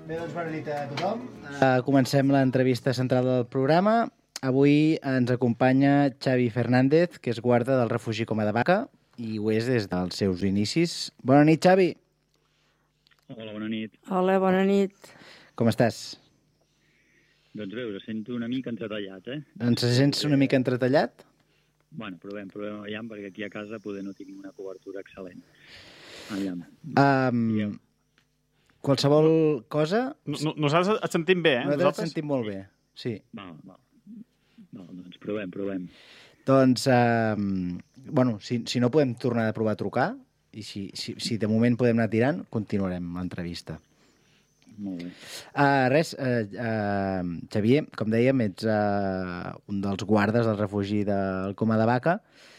Bé, doncs bona nit a tothom. Comencem l'entrevista central del programa. Avui ens acompanya Xavi Fernández, que és guarda del refugi Coma de Vaca, i ho és des dels seus inicis. Bona nit, Xavi. Hola, bona nit. Hola, bona nit. Com estàs? Doncs bé, us sento una mica entretallat, eh? Ens sents una mica entretallat? Bueno, provem aviam, perquè aquí a casa poder no tinc una cobertura excel·lent. Aviam. Qualsevol cosa... Nosaltres et sentim bé, eh? Nosaltres et sentim molt bé, sí. Val, doncs provem. Doncs, bueno, si no podem tornar a provar a trucar, i si de moment podem anar tirant, continuarem l'entrevista. Molt bé. Xavier, com dèiem, ets un dels guardes del refugi del Coma de Vaca,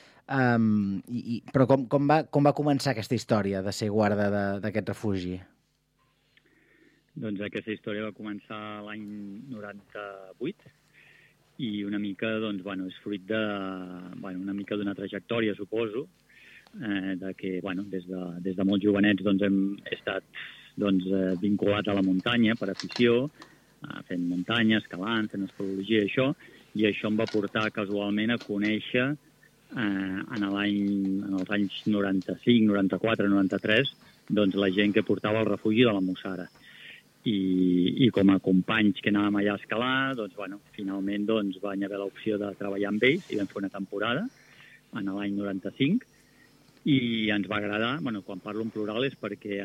però com va començar aquesta història de ser guarda d'aquest refugi? Doncs aquesta història va començar l'any 98 i una mica, doncs, bueno, és fruit una mica d'una trajectòria, suposo, de que, bueno, des de molt jovenets, doncs, he estat vinculat a la muntanya per afició, fent muntanya, escalant, fent espeleologia i això em va portar casualment a conèixer en els anys 95, 94, 93, doncs la gent que portava el refugi de la Mussara. I com a companys que anàvem allà a escalar, doncs, bueno, finalment va haver l'opció de treballar amb ells i vam fer una temporada en l'any 95 i ens va agradar. Bueno, quan parlo en plural és perquè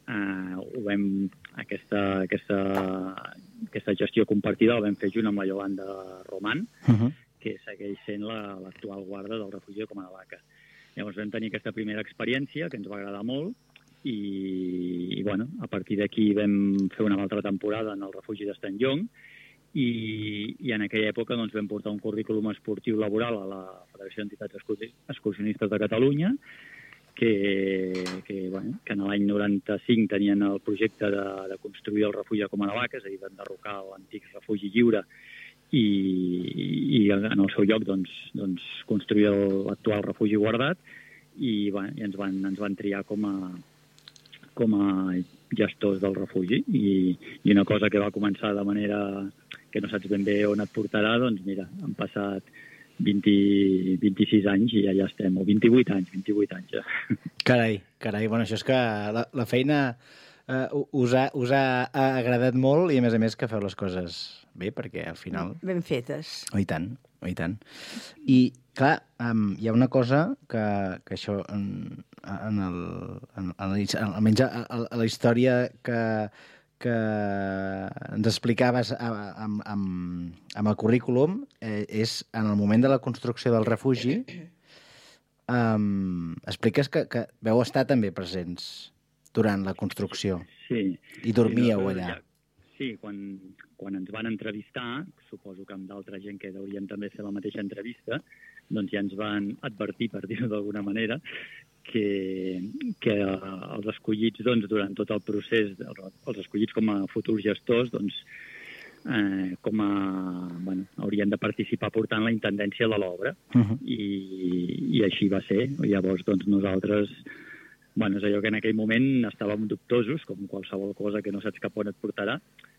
aquesta gestió compartida la vam fer junt amb la Yolanda Roman, que segueix sent l'actual guarda del refugi de Coma de Vaca. Llavors vam tenir aquesta primera experiència que ens va agradar molt i bueno, a partir d'aquí vam fer una altra temporada en el refugi d'Estanllong i en aquella època doncs, vam portar un currículum esportiu laboral a la Federació d'Entitats Excursionistes de Catalunya que en l'any 95 tenien el projecte de construir el refugi de Coma de Vaca, és a dir, d'enderrocar l'antic refugi lliure i en el seu lloc doncs, construir l'actual refugi guardat i ens van triar com a gestors del refugi i una cosa que va començar de manera que no saps ben bé on et portarà, doncs mira, han passat 26 anys i ja estem, o 28 anys ja. Carai, bueno, això és que la feina us ha agradat molt i a més que feu les coses bé, perquè al final... Ben fetes. Oh, i tant. I, clar, hi ha una cosa que això, almenys a la història que ens explicaves amb el currículum, és en el moment de la construcció del refugi, expliques que veu estar també presents durant la construcció. Sí. I dormíeu allà. Sí, quan ens van entrevistar, suposo que amb d'altra gent que deurien també fer la mateixa entrevista, doncs ja ens van advertir, per dir-ho d'alguna manera, que els escollits durant tot el procés, els escollits com a futurs gestors, doncs, haurien de participar portant la intendència de l'obra. I així va ser. Llavors, doncs, nosaltres... és allò que en aquell moment estàvem dubtosos, com qualsevol cosa que no saps cap on et portarà,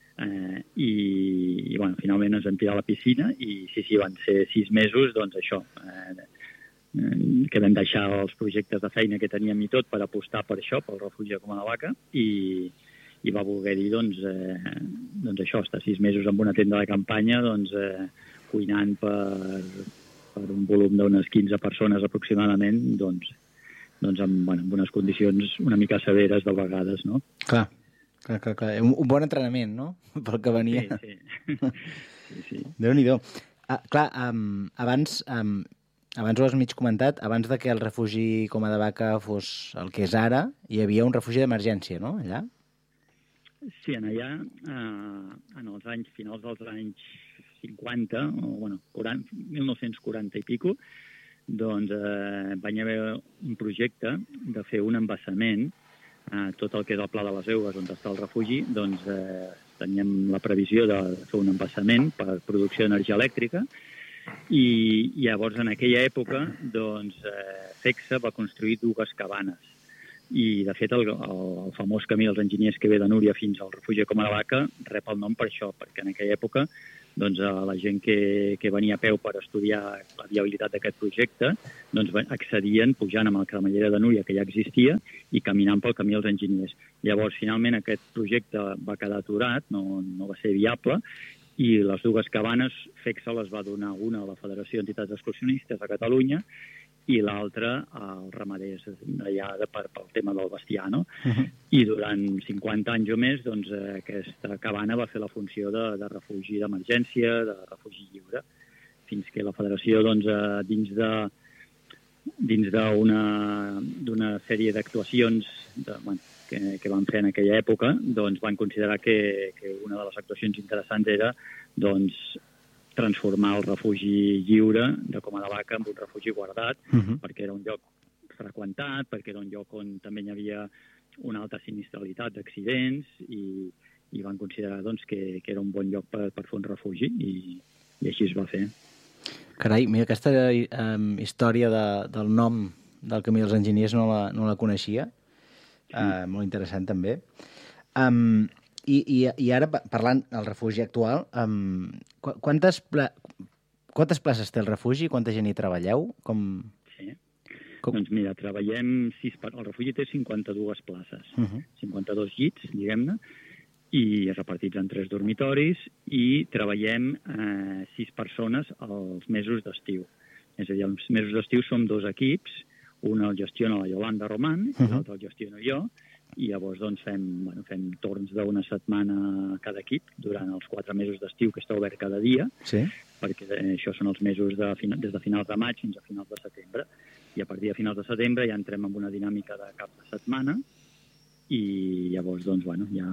i finalment ens vam tirar a la piscina i sí, van ser 6 mesos, doncs això, que vam deixar els projectes de feina que teníem i tot per apostar per això, pel refugi de Coma de Vaca, i va voler dir, doncs això, estar 6 mesos en una tenda de campanya, cuinant per un volum d'unes 15 persones aproximadament, doncs amb unes condicions una mica severes de vegades, no? Clar. Un bon entrenament, no? Pel que venia. Sí. Déu-n'hi-do. Clar, abans ho has mig comentat, abans de que el refugi Coma de Vaca fos el que és ara, hi havia un refugi d'emergència, no?, allà? Sí, allà, finals dels anys 50, o 1940 i pico, doncs va haver un projecte de fer un embassament, tot el que és el Pla de les Eugues, on està el refugi, doncs teníem la previsió de fer un embassament per producció d'energia elèctrica i llavors en aquella època doncs FECSA va construir 2 cabanes I, de fet, el famós camí dels enginyers que ve de Núria fins al refugi de Coma de Vaca rep el nom per això, perquè en aquella època doncs, la gent que venia a peu per estudiar la viabilitat d'aquest projecte doncs, accedien pujant amb el cremallera de Núria, que ja existia, i caminant pel camí dels enginyers. Llavors, finalment, aquest projecte va quedar aturat, no va ser viable, i les dues cabanes, FECSA les va donar una a la Federació d'Entitats Excursionistes a Catalunya i l'altra als ramaders allà pel tema del bestiar, no? I durant 50 anys o més, doncs, aquesta cabana va fer la funció de refugi d'emergència, de refugi lliure, fins que la federació, doncs, dins d'una sèrie d'actuacions que van fer en aquella època, doncs van considerar que una de les actuacions interessants era, doncs, transformar el refugi lliure de Coma de Vaca en un refugi guardat, perquè era un lloc freqüentat, perquè era un lloc on també hi havia una alta sinistralitat d'accidents i van considerar doncs, que era un bon lloc per fer un refugi i així es va fer. Carai, mira, aquesta història del nom del Camí dels Enginyers no la coneixia. Molt interessant també. I ara, parlant del refugi actual, quantes places té el refugi? Quanta gent hi treballeu? Sí. Doncs mira, treballem... El refugi té 52 places, 52 llits, diguem-ne, i repartits en 3 dormitoris, i treballem 6 persones als mesos d'estiu. És a dir, els mesos d'estiu som 2 equips, un el gestiona la Yolanda Román i l'altre el gestiono jo, i llavors doncs, fem torns d'una setmana a cada equip durant els 4 mesos d'estiu, que està obert cada dia, perquè això són els mesos des de finals de maig fins a finals de setembre. I a partir de finals de setembre ja entrem en una dinàmica de cap de setmana i llavors doncs,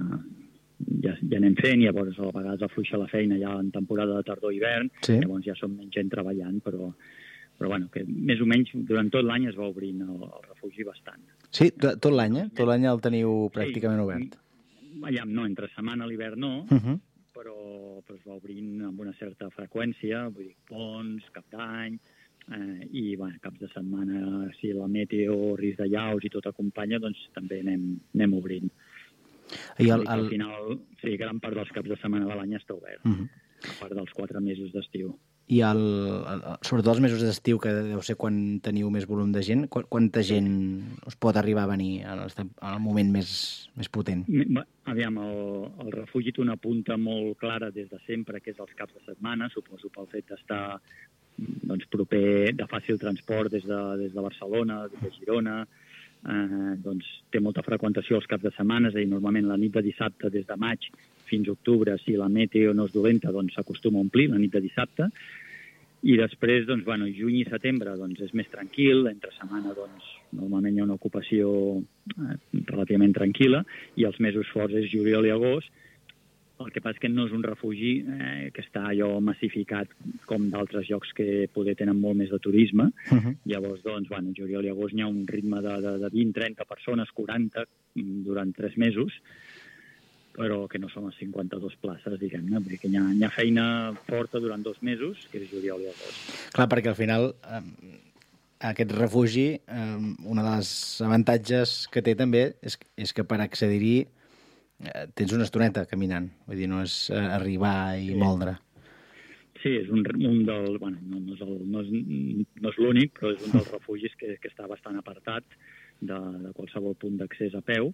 ja anem fent, i llavors a vegades afluixa la feina ja en temporada de tardor-hivern, llavors ja som menys gent treballant, però que més o menys durant tot l'any es va obrint el refugi bastant. Sí, tot l'any, eh? Tot l'any el teniu pràcticament obert. No, entre setmana a l'hivern no, però es va obrint amb una certa freqüència, vull dir, ponts, cap d'any, i caps de setmana, si la meteo, risc de llaus i tot acompanya, doncs també anem obrint. I al final, sí, gran part dels caps de setmana de l'any està obert, a part dels 4 mesos d'estiu. I sobretot els mesos d'estiu, que deu ser quan teniu més volum de gent, quanta gent us pot arribar a venir al moment més potent? Aviam, el refugi té una punta molt clara des de sempre, que és els caps de setmana, suposo pel fet d'estar proper, de fàcil transport des de Barcelona, des de Girona, doncs té molta freqüentació els caps de setmana, és a dir, normalment la nit de dissabte des de maig fins a octubre, si la meteo no és dolenta, doncs s'acostuma a omplir la nit de dissabte, i després, juny i setembre, és més tranquil, entre setmana, normalment hi ha una ocupació relativament tranquil·la, i els mesos forts és juliol i agost. El que passa és que no és un refugi que està allò massificat com d'altres llocs que poder tenen molt més de turisme. Llavors, juliol i agost hi ha un ritme de 20-30 persones, 40 durant 3 mesos, però que no són les 52 places, diguem-ne, perquè hi ha feina forta durant 2 mesos, que és juliol i agost. Clar, perquè al final aquest refugi, un dels avantatges que té també és que per accedir-hi tens una estoneta caminant, vull dir, no és arribar i moldre. Sí, és un del... no és l'únic, però és un dels refugis que està bastant apartat de qualsevol punt d'accés a peu,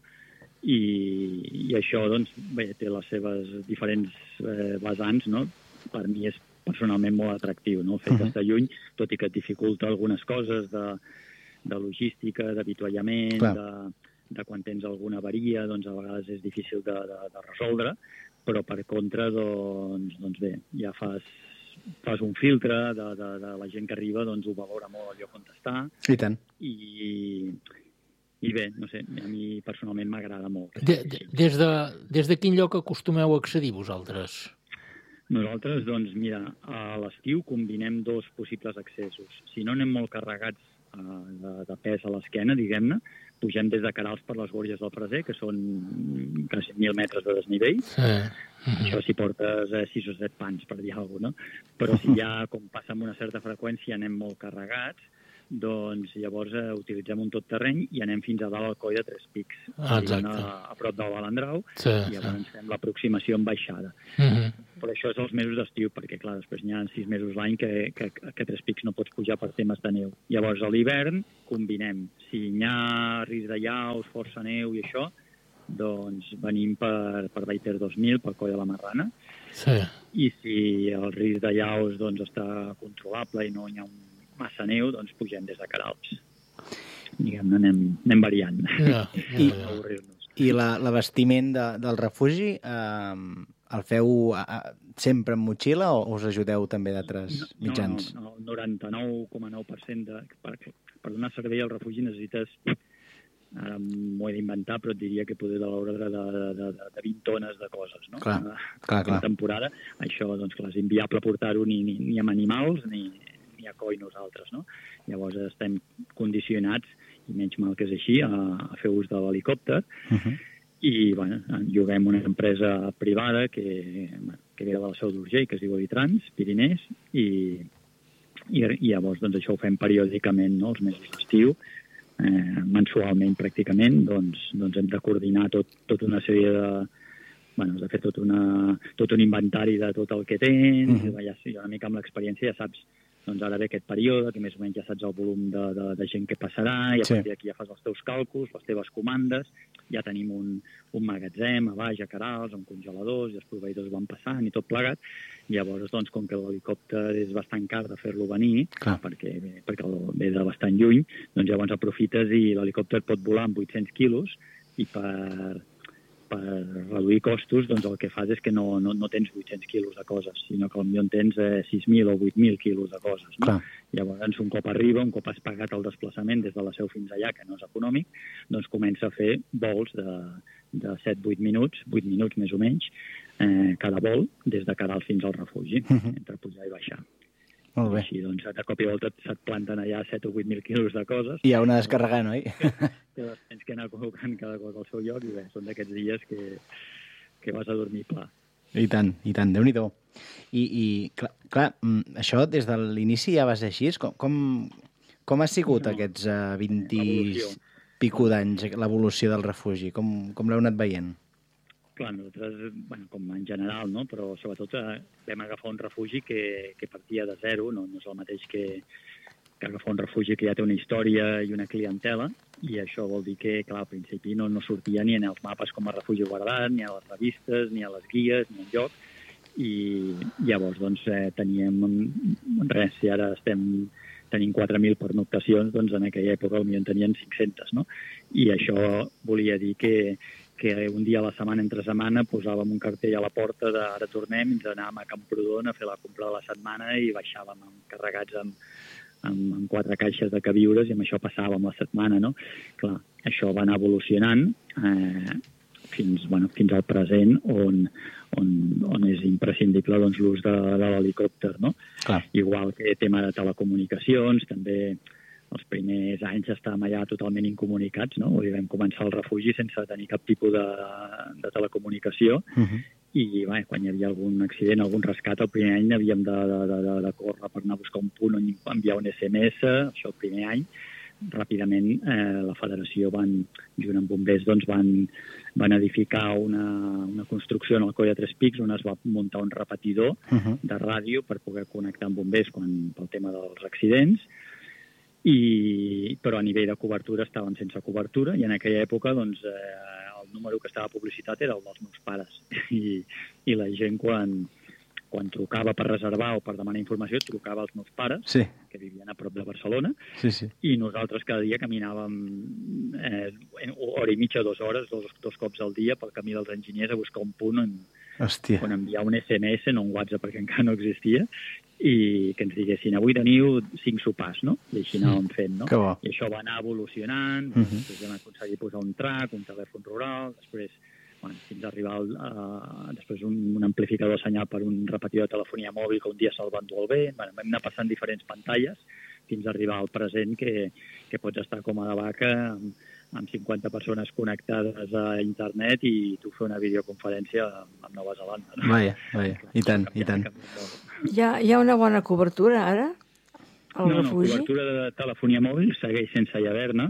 i això té les seves diferents vessants, no? Per mi és personalment molt atractiu, no? El fet d'estar lluny, tot i que et dificulta algunes coses de logística, d'avituallament, de quan tens alguna avaria, doncs a vegades és difícil de resoldre, però per contra, doncs bé, ja fas un filtre de la gent que arriba, doncs ho valora molt el lloc on està. I tant. I bé, no sé, a mi personalment m'agrada molt. Des de quin lloc acostumeu a accedir vosaltres? Nosaltres, doncs, mira, a l'estiu combinem 2 possibles accessos. Si no anem molt carregats de pes a l'esquena, diguem-ne, pugem des de Queralbs per les Gorges del Freser, que són quasi 1.000 metres de desnivell. Això si portes 6 o 7 pans, per dir alguna cosa, no? Però si ja, com passa amb una certa freqüència, anem molt carregats, doncs llavors utilitzem un tot terreny i anem fins a dalt al coll de Tres Pics, Exacte. a prop del Balandrau, Sí, i llavors fem l'aproximació en baixada. Però això és els mesos d'estiu, perquè clar, després n'hi ha 6 mesos l'any que Tres Pics no pots pujar per temes de neu. Llavors a l'hivern combinem. Si hi ha risc de llaus, força neu i això, doncs venim per Baiter 2000, pel coll de la Marrana, sí. i si el risc de llaus doncs, està controlable i no hi ha massa neu, doncs pugem des de Queralbs. Diguem-ne, anem variant. I l'abastiment del refugi el feu sempre amb motxilla o us ajudeu també d'altres mitjans? No, el 99,9% per donar servei al refugi necessites, ara m'ho he d'inventar, però et diria que poder de l'ordre de 20 tones de coses, no? Clar. Una temporada, això, doncs, clar, és inviable portar-ho ni amb animals ni a coll nosaltres, no? Llavors estem condicionats, i menys mal que és així, a fer ús de l'helicòpter, i bueno, lloguem una empresa privada que ve de la Seu d'Urgell, que es diu Avitrans, Pirinès, i llavors doncs, això ho fem periòdicament, no? Els mesos d'estiu, mensualment pràcticament, doncs hem de coordinar tota una sèrie de... Bueno, has de fer tot un inventari de tot el que tens, i una mica amb l'experiència ja saps, doncs ara ve aquest període, que més o menys ja saps el volum de gent que passarà, i a partir d'aquí ja fas els teus càlculs, les teves comandes, ja tenim un magatzem a baix a Queralbs, amb congeladors, i els proveïdors van passant i tot plegat. Llavors, doncs, com que l'helicòpter és bastant car de fer-lo venir, perquè ve de bastant lluny, doncs llavors aprofites i l'helicòpter pot volar amb 800 quilos, i per reduir costos, doncs el que fas és que no tens 800 quilos de coses, sinó que potser en tens 6.000 o 8.000 quilos de coses. No? Llavors, un cop arriba, un cop has pagat el desplaçament des de la Seu fins allà, que no és econòmic, doncs comença a fer vols de 7-8 minuts, 8 minuts més o menys, cada vol, des de Queralbs fins al refugi, entre pujar i baixar. Molt bé. Així, doncs, de cop i volta se't planten allà 7 o 8.000 quilos de coses. I hi ha una descarregant, oi? Que les tens que anar col·locant cada cosa al seu lloc, i bé, són d'aquests dies que vas a dormir pla. I tant, Déu-n'hi-do. I clar, això des de l'inici ja va ser així? Com ha sigut aquests 20 i pico d'anys, l'evolució del refugi? Com l'heu anat veient? Clar, nosaltres, bueno, com en general, no? Però sobretot vam agafar un refugi que partia de zero, no és el mateix que agafar un refugi que ja té una història i una clientela, i això vol dir que, clar, al principi no sortia ni en els mapes com a refugi guardat, ni a les revistes, ni a les guies, ni enlloc, i llavors, doncs, teníem res, si ara tenim 4.000 pernoctacions, doncs en aquella època potser en tenien 500, no? I això volia dir que un dia a la setmana, entre setmana, posàvem un cartell a la porta de ara tornem, ens anàvem a Camprodon a fer la compra de la setmana i baixàvem carregats amb 4 caixes de queviures, i amb això passàvem la setmana, no? Clar, això va anar evolucionant fins al present, on és imprescindible doncs, l'ús de l'helicòpter, no? Clar. Igual que tema de telecomunicacions, també els primers anys estàvem allà totalment incomunicats, no? Vull dir, vam començar el refugi sense tenir cap tipus de telecomunicació, i bé, quan hi havia algun accident, algun rescat, el primer any havíem de córrer per anar a buscar un punt on enviar un SMS, això el primer any. Ràpidament la federació junt amb bombers, doncs van edificar una construcció en el coll de Tres Pics on es va muntar un repetidor de ràdio per poder connectar amb bombers pel tema dels accidents, però a nivell de cobertura estaven sense cobertura, i en aquella època doncs, el número que estava publicitat era el dels meus pares, i la gent quan trucava per reservar o per demanar informació trucava als meus pares, que vivien a prop de Barcelona, i nosaltres cada dia caminàvem hora i mitja, 2 hores, dos cops al dia pel camí dels enginyers a buscar un punt on enviar un SMS, no un WhatsApp perquè encara no existia, i que ens diguessin avui teniu 5 sopars, no? I així anàvem fent, no? I això va anar evolucionant, després vam aconseguir posar un trac, un telèfon rural, després fins a arribar després un amplificador de senyal per un repetidor de telefonia mòbil que un dia se'l va endur al vent. Vam anar passant diferents pantalles fins a arribar al present que pots estar com a de vaca amb 50 persones connectades a internet i tu fer una videoconferència amb Nova Zelanda. No? Vaja, i tant. Hi ha una bona cobertura, ara? El refugi? Cobertura de telefonia mòbil segueix sense haver-ne,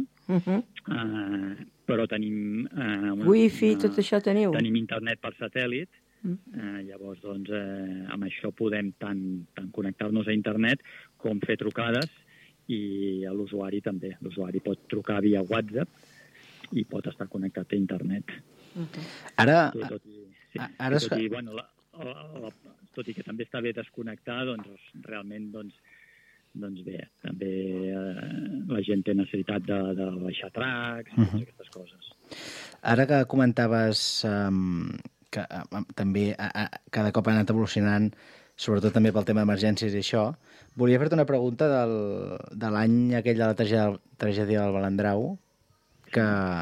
però tenim... Wi-Fi, tot això teniu? Tenim internet per satèl·lit, llavors, doncs, amb això podem tant connectar-nos a internet com fer trucades, i a l'usuari també. L'usuari pot trucar via WhatsApp i pot estar connectat a internet. Ara... Tot i que també està bé desconnectar, doncs realment bé, també la gent té necessitat de baixar tracks i totes aquestes coses. Ara que comentaves que també cada cop ha anat evolucionant, sobretot també pel tema d'emergències i això, volia fer-te una pregunta de l'any aquell de la tragèdia del Balandrau, que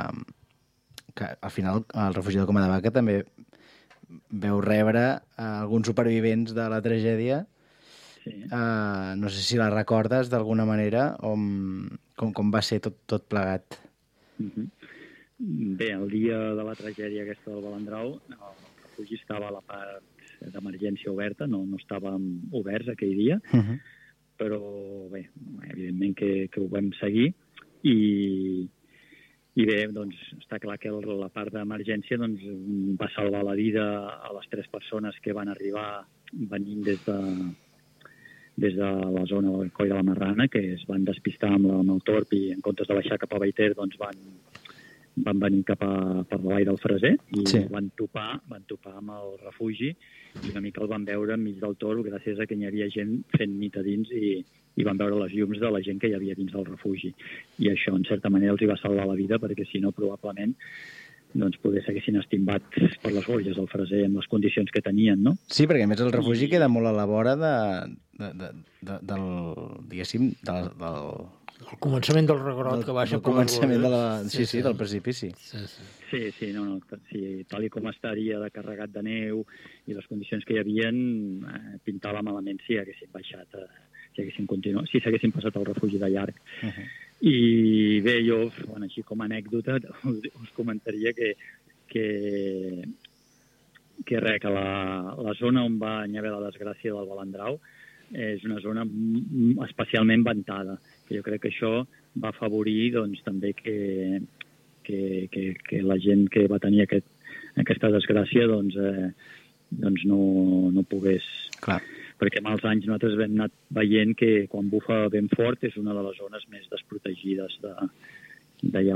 al final el refugi del Coma de Vaca també veu rebre alguns supervivents de la tragèdia. Sí. No sé si la recordes d'alguna manera, com va ser tot plegat. Bé, el dia de la tragèdia aquesta del Balandrau, el refugi estava a la part d'emergència oberta, no estàvem oberts aquell dia, però bé, evidentment que ho vam seguir, i bé, doncs està clar que la part d'emergència va salvar la vida a les 3 persones que van arribar venint des de la zona del Coll de la Marrana, que es van despistar amb el Torp i en comptes de baixar cap a Baiter doncs van venir cap per la vall del Freser i van topar amb el refugi i una mica el van veure enmig del Torp gràcies a que hi havia gent fent nit a dins i van veure les llums de la gent que hi havia dins del refugi. I això, en certa manera, els hi va salvar la vida, perquè si no, probablement, doncs poder s'haguessin estimbat per les gorges del Freser amb les condicions que tenien, no? Sí, perquè a més el refugi queda molt a la vora del, diguéssim, del començament del regrot que baixa per les gorges. Sí, del precipici. Sí, tal com estaria de carregat de neu i les condicions que hi havia, pintava malament si haguessin baixat, si s'haguessin passat al refugi de llarg. I bé, jo, així com a anècdota, us comentaria que la zona on va haver la desgràcia del Balandrau és una zona especialment ventada, que jo crec que això va afavorir doncs, també que la gent que va tenir aquesta desgràcia doncs no pogués... Clar. Perquè en els anys nosaltres hem anat veient que quan bufa ben fort és una de les zones més desprotegides d'allà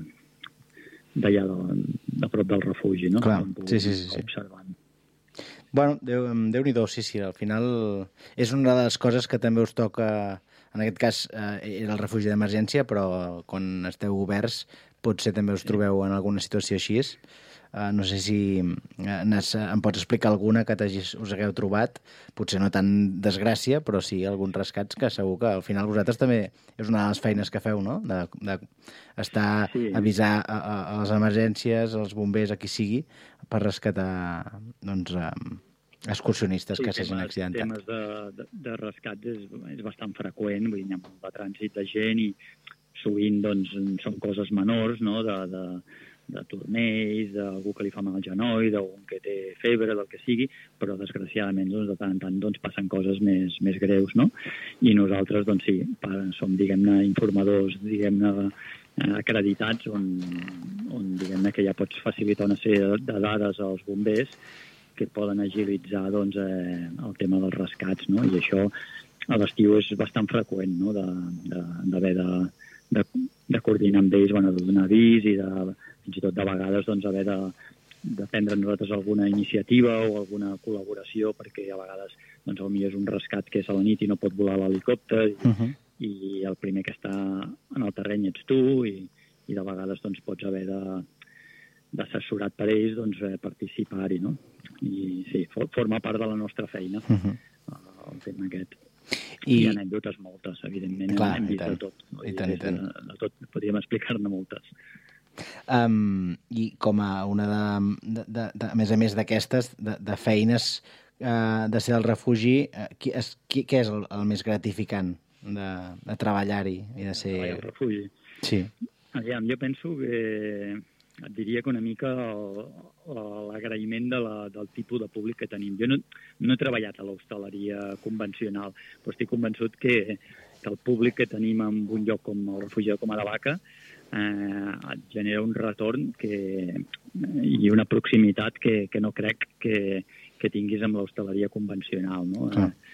de prop del refugi, no? Clar, sí. Observant. Bueno, Déu-n'hi-do, sí, al final és una de les coses que també us toca, en aquest cas era el refugi d'emergència, però quan esteu oberts potser també us trobeu en alguna situació així. No sé si em pots explicar alguna que us hagueu trobat, potser no tan desgràcia, però sí alguns rescats que segur que al final vosaltres també és una de les feines que feu, no? D'estar avisar a les emergències, als bombers, a qui sigui, per rescatar excursionistes que s'hagin accidentat. Temes de rescats és bastant freqüent, vull dir, hi ha molt de trànsit de gent i sovint són coses menors, no?, de turmells, d'algú que li fa mal al genoll, d'algú que té febre, del que sigui, però desgraciadament de tant en tant passen coses més greus, no? I nosaltres, doncs sí, som, diguem-ne, informadors, diguem-ne, acreditats, on diguem-ne que ja pots facilitar una sèrie de dades als bombers que poden agilitzar el tema dels rescats, no? I això a l'estiu és bastant freqüent, no?, d'haver de coordinar amb ells, de donar avís i fins i tot de vegades haver de prendre nosaltres alguna iniciativa o alguna col·laboració, perquè a vegades potser és un rescat que és a la nit i no pot volar l'helicòpter i el primer que està en el terreny ets tu i de vegades pots haver d'assessorat per ells participar-hi, no? I sí, forma part de la nostra feina el tema aquest. I anècdotes moltes, evidentment. Clar, hem vist de tot. I tant. De tot, podríem explicar-ne moltes. I com a una a més d'aquestes, de feines de ser al refugi, què és el més gratificant de treballar-hi i de ser... Treballar al refugi? Sí. Aviam, jo penso que et diria que una mica l'agraïment del tipus de públic que tenim. Jo no he treballat a l'hostaleria convencional, però estic convençut que que el públic que tenim en un lloc com el refugi de Coma de Vaca et genera un retorn i una proximitat que no crec que tinguis amb l'hostaleria convencional, no?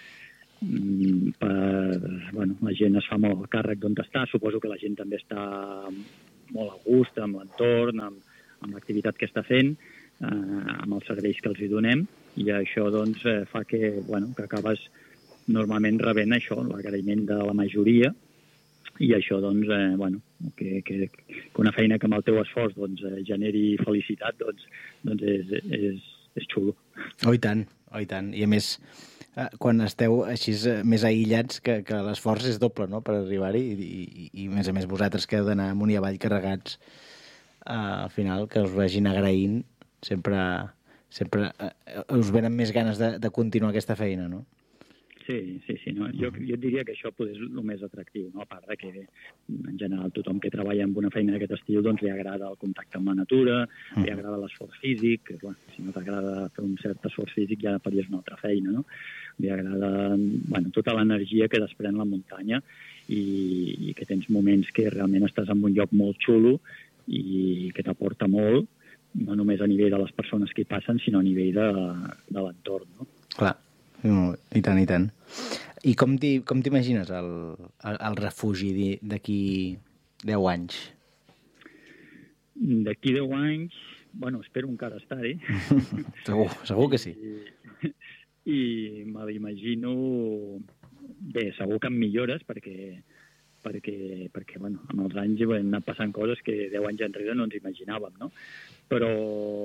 La gent es fa molt càrrec d'on està, suposo que la gent també està molt a gust amb l'entorn, amb l'activitat que està fent, amb els serveis que els hi donem, i això doncs fa que acabes normalment rebent això, l'agraïment de la majoria, i això doncs, que una feina que amb el teu esforç generi felicitat, doncs és xulo. Oh, i tant. I a més, quan esteu així més aïllats, que l'esforç és doble, no?, per arribar-hi, i a més vosaltres que heu d'anar amunt i avall carregats, al final, que us vagin agraint, sempre us venen més ganes de continuar aquesta feina, no? Sí. No? Jo et diria que això és el més atractiu, no? A part de que, en general, tothom que treballa amb una feina d'aquest estil doncs li agrada el contacte amb la natura, li agrada l'esforç físic, que, clar, si no t'agrada fer un cert esforç físic ja faries una altra feina, no? Li agrada tota l'energia que desprèn la muntanya i que tens moments que realment estàs en un lloc molt xulo i que t'aporta molt, no només a nivell de les persones que hi passen, sinó a nivell de l'entorn, no? Clar. I tant. I com t'imagines el refugi d'aquí 10 anys? D'aquí 10 anys, espero encara estar-hi. Segur que sí. I me l'imagino... Bé, segur que amb millores, perquè amb els anys han anat passant coses que 10 anys enrere no ens imaginàvem, no? Però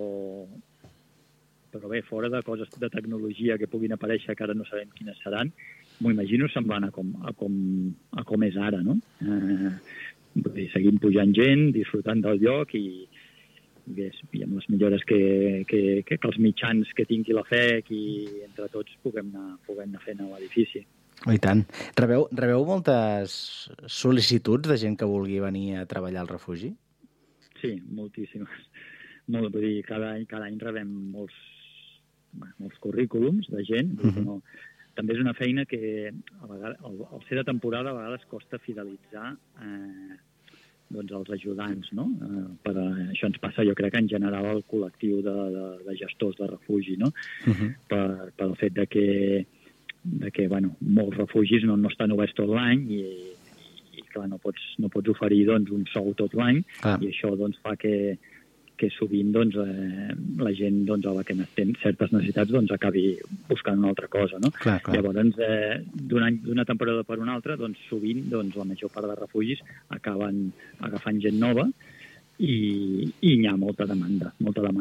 bé, fora de coses de tecnologia que puguin aparèixer, que ara no sabem quines seran, m'ho imagino semblant a com és ara, no? Vull dir, seguim pujant gent, disfrutant del lloc i amb les millores que els mitjans que tingui la FEC i entre tots puguem anar fent a l'edifici. Oh, i tant. Rebeu moltes sol·licituds de gent que vulgui venir a treballar al refugi? Sí, moltíssimes. Vull dir, cada any rebem molts currículums de gent. També és una feina que al ser de temporada a vegades costa fidelitzar els ajudants, no? Això ens passa, jo crec, en general al col·lectiu de gestors de refugi, no? Pel fet de que molts refugis no estan oberts tot l'any i clar, no pots oferir un sou tot l'any, i això fa que sovint la gent a la que té certes necessitats acabi buscant una altra cosa, no? Clar. Llavors, d'una temporada per una altra, sovint la major part de refugis acaben agafant gent nova i hi ha molta demanda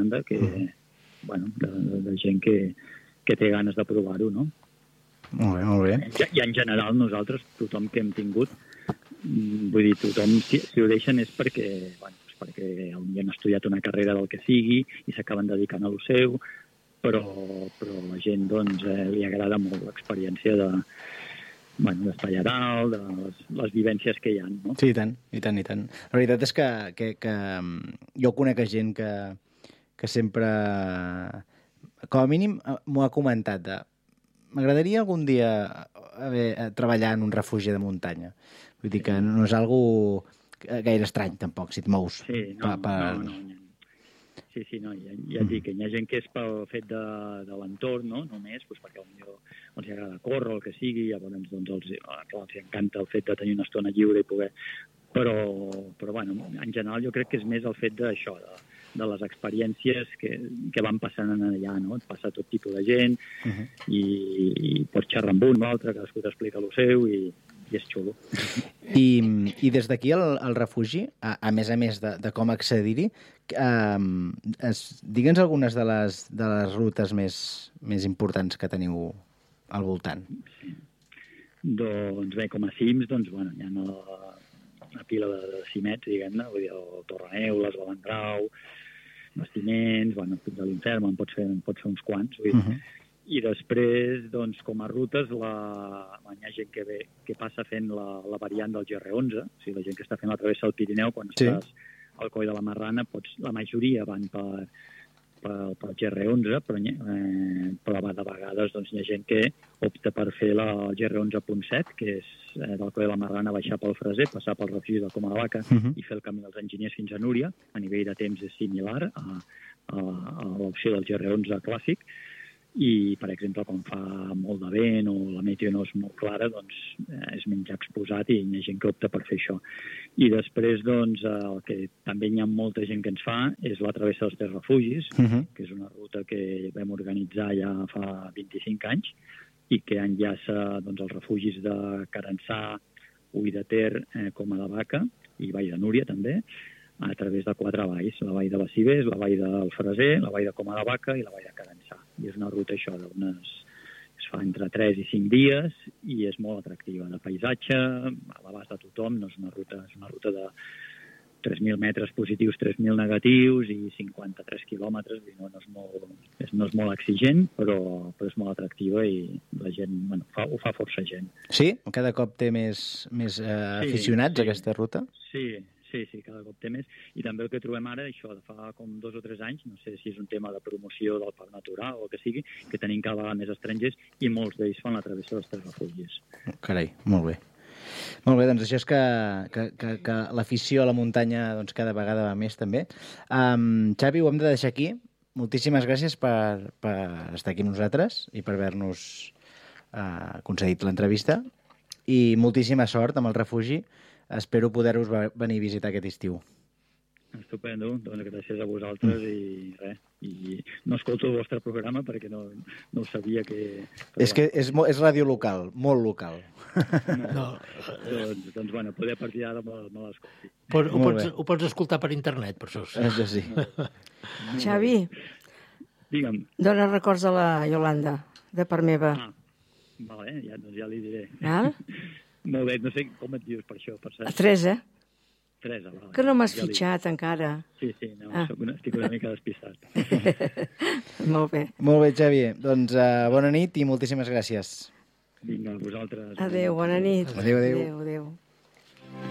de gent que té ganes de provar-ho, no? Molt bé. I en general nosaltres, tothom que hem tingut, vull dir, tothom, si ho deixen és perquè han estudiat una carrera del que sigui i s'acaben dedicant a lo seu, però la gent li agrada molt l'experiència d'estar allà dalt, de les vivències que hi ha, no? Sí, i tant. La veritat és que jo conec gent que sempre, com a mínim, m'ho ha comentat. M'agradaria algun dia treballar en un refugi de muntanya. Vull dir que no és algo gaire estrany, tampoc, si et mous. Sí, no. Sí, no, ja et dic que hi ha gent que és pel fet de l'entorn, no? Només perquè potser els agrada córrer o el que sigui, llavors els encanta el fet de tenir una estona lliure i poder... Però en general jo crec que és més el fet d'això, de les experiències que van passant allà, no? Et passa tot tipus de gent i pots xerrar amb un o altre, cadascú t'explica el seu i és xulo. I des d'aquí al refugi, a més de com accedir-hi, digue'ns algunes de les rutes més importants que teniu al voltant. Sí. Doncs bé, com a cims, hi ha una pila de cimets, diguem-ne, vull dir, el Torreneu, les Balangrau, Bastiments, Pic de l'Infern, en pots fer uns quants, vull dir. I després, com a rutes, hi ha gent que passa fent la variant del GR11, o sigui, la gent que està fent la travessa del Pirineu, quan estàs al Coll de la Marrana, la majoria van pel GR11, però de vegades doncs, hi ha gent que opta per fer el GR11.7, que és del Coll de la Marrana baixar pel Freser, passar pel refugi de Coma de Vaca i fer el camí dels enginyers fins a Núria. A nivell de temps és similar a l'opció del GR11 clàssic, i, per exemple, quan fa molt de vent o la meteo no és molt clara, doncs és menys exposat i hi ha gent que opta per fer això. I després, doncs, el que també hi ha molta gent que ens fa és la travessa dels Tres Refugis, que és una ruta que vam organitzar ja fa 25 anys i que enllaça doncs, els refugis de Carençà, Ull de Ter, Coma de Vaca i Vall de Núria també, a través de 4 valls, la vall de Bacibés, la vall del Freser, la vall de Coma de Vaca i la vall de Carençà. I és una ruta això es fa entre 3 i 5 dies i és molt atractiva, de paisatge, a l'abast de tothom, no és una ruta de 3.000 metres positius, 3.000 negatius i 53 quilòmetres, no és molt exigent, però és molt atractiva i la gent ho fa força gent. Sí? Cada cop té més aficionats aquesta ruta? Sí, cada cop té més. I també el que trobem ara, això, de fa com 2 o 3 anys, no sé si és un tema de promoció del parc natural o el que sigui, que tenim cada vegada més estrangers i molts d'ells fan la travessa dels Tres Refugis. Carai, molt bé. Molt bé, doncs això és que l'afició a la muntanya doncs, cada vegada va més també. Xavi, ho hem de deixar aquí. Moltíssimes gràcies per estar aquí amb nosaltres i per haver-nos concedit l'entrevista. I moltíssima sort amb el refugi. Espero poder-vos venir a visitar aquest estiu. Estupendo, doncs gràcies a vosaltres i res. I no escolto el vostre programa perquè no ho sabia que... És que és ràdio local, molt local. Doncs bueno, poder a partir d'ara me l'escolti. Ho pots escoltar per internet, per això. Això sí. Xavi, Digue'm. dona records a la Iolanda, de part meva. Vale, ja li diré. Val? Molt bé, no sé com et dius per això, per cert. Teresa, Teresa, vale. que no m'has fitxat encara. Sí, no, estic una mica despistat. Molt bé. Molt bé, Xavi. Doncs bona nit i moltíssimes gràcies. Vinga, a vosaltres. Adéu, bona nit. Adéu. Adéu.